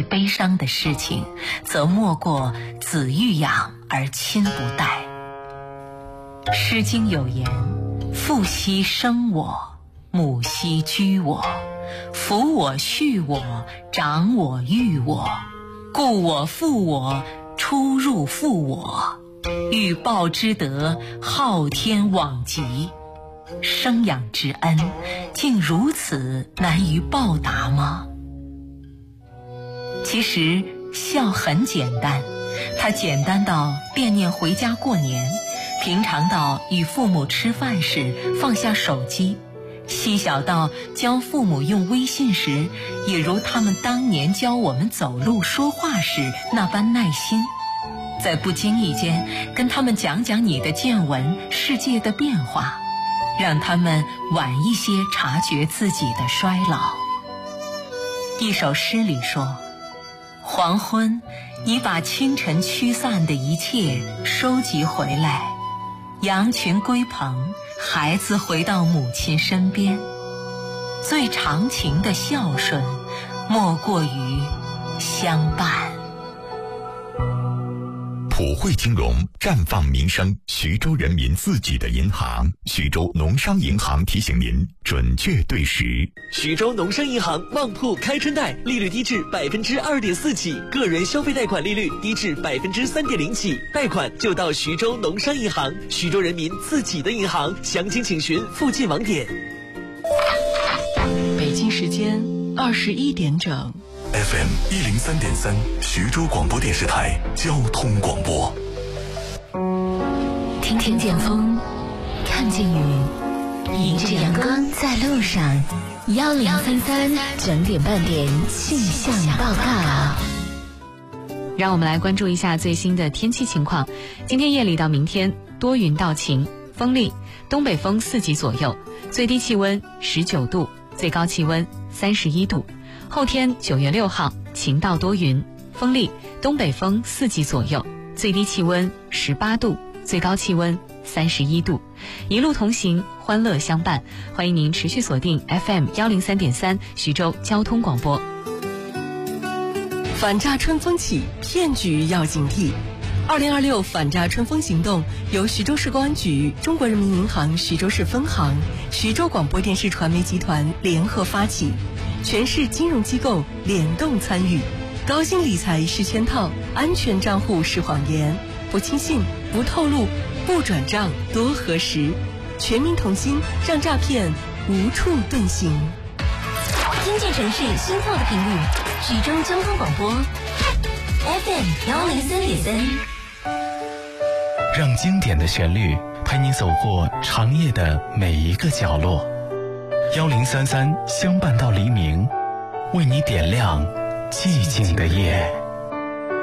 悲伤的事情，则莫过子欲养而亲不待。诗经有言：父兮生我，母兮居我，抚我畜我，长我育我，故我负我，出入负我，欲报之德，昊天罔极。生养之恩，竟如此难于报答吗？其实孝很简单，它简单到惦念回家过年，平常到与父母吃饭时放下手机，细小到教父母用微信时，也如他们当年教我们走路说话时那般耐心，在不经意间跟他们讲讲你的见闻，世界的变化，让他们晚一些察觉自己的衰老。一首诗里说，黄昏，你把清晨驱散的一切收集回来，羊群归棚，孩子回到母亲身边。最长情的孝顺，莫过于相伴。 普惠金融绽放民生，徐州人民自己的银行。徐州农商银行提醒您准确对时。 徐州农商银行旺铺开春贷，利率低至2.4%起，个人消费贷款利率低至3.0%起，贷款就到徐州农商银行，徐州人民自己的银行。详情请询附近网点。 北京时间21点整。 FM 103.3，徐州广播电视台交通广播。 听见风，看见雨，迎着阳光在路上。1033整点半点气象报告。 让我们来关注一下最新的天气情况。今天夜里到明天多云到晴，风力，东北风4级左右，最低气温19度，最高气温31度。后天9月6号晴到多云，风力，东北风4级左右，最低气温18度，最高气温31度。一路同行，欢乐相伴。欢迎您持续锁定 FM 103.3徐州交通广播。 反诈春风起，骗局要警惕。2026反诈春风行动由徐州市公安局、中国人民银行徐州市分行、徐州广播电视传媒集团联合发起，全市金融机构联动参与。高薪理财是圈套，安全账户是谎言，不轻信，不透露，不转账，多核实。全民同心，让诈骗无处遁形。 听见城市心跳的频率，徐州交通广播 FM 103.3。 让经典的旋律陪你走过长夜的每一个角落。1033相伴到黎明，为你点亮寂静的夜。